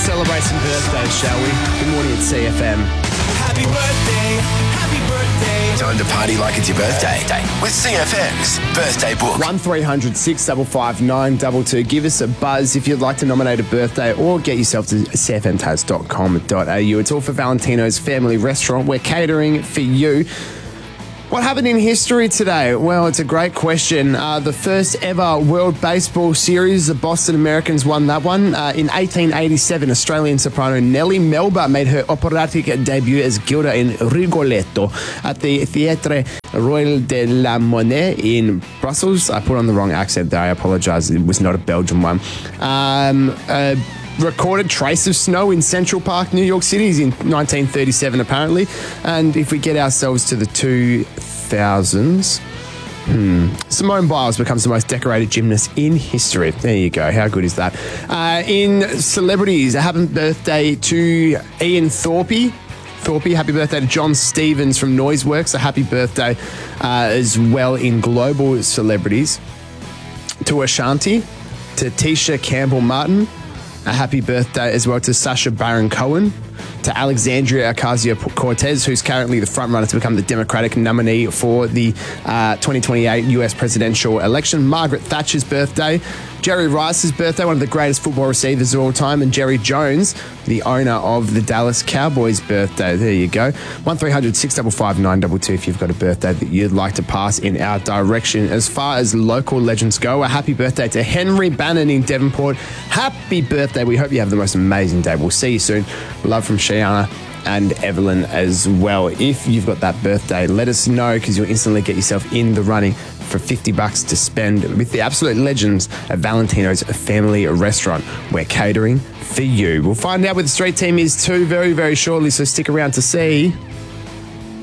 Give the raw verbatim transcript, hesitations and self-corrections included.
celebrate some birthdays, shall we? Good morning at C F M. Happy birthday, happy birthday. Time to party like it's your birthday with C F M's Birthday Book. one three hundred six five five nine two two. Give us a buzz if you'd like to nominate a birthday or get yourself to c f m taz dot com dot a u. It's all for Valentino's Family Restaurant. We're catering for you. What happened in history today? Well, it's a great question. Uh, the first ever World Baseball Series, the Boston Americans won that one. Uh, in eighteen eighty-seven, Australian soprano Nellie Melba made her operatic debut as Gilda in Rigoletto at the Theatre Royal de la Monnaie in Brussels. I put on the wrong accent there. I apologise. It was not a Belgian one. Um, uh, recorded trace of snow in Central Park, New York City in nineteen thirty-seven, apparently. And if we get ourselves to the two thousands, hmm, Simone Biles becomes the most decorated gymnast in history. There you go. How good is that? Uh, in celebrities, a happy birthday to Ian Thorpe. Thorpe, happy birthday to John Stevens from Noiseworks. A happy birthday uh, as well in global celebrities to Ashanti, to Tisha Campbell-Martin. A happy birthday as well to Sacha Baron Cohen, to Alexandria Ocasio-Cortez, who's currently the frontrunner to become the Democratic nominee for the uh, twenty twenty-eight U S presidential election. Margaret Thatcher's birthday. Jerry Rice's birthday, one of the greatest football receivers of all time, and Jerry Jones, the owner of the Dallas Cowboys' birthday. There you go. one three hundred six five five nine two two if you've got a birthday that you'd like to pass in our direction. As far as local legends go, a happy birthday to Henry Bannon in Devonport. Happy birthday. We hope you have the most amazing day. We'll see you soon. Love from Shiana and Evelyn as well. If you've got that birthday, let us know, because you'll instantly get yourself in the running for fifty bucks to spend with the absolute legends at Valentino's Family Restaurant. We're catering for you. We'll find out where the street team is too very, very shortly, so stick around to see.